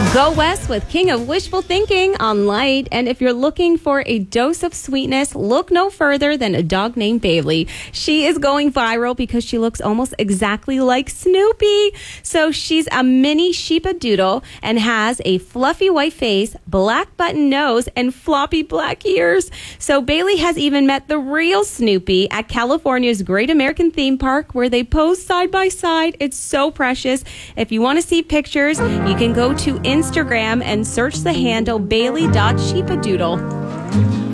Go West with King of Wishful Thinking on Light. And if you're looking for a dose of sweetness, look no further than a dog named Bailey. She is going viral because she looks almost exactly like Snoopy. So she's a mini sheepadoodle and has a fluffy white face, black button nose, and floppy black ears. So Bailey has even met the real Snoopy at California's Great American Theme Park, where they pose side by side. It's so precious. If you want to see pictures, you can go to Instagram and search the handle Bailey.sheepadoodle.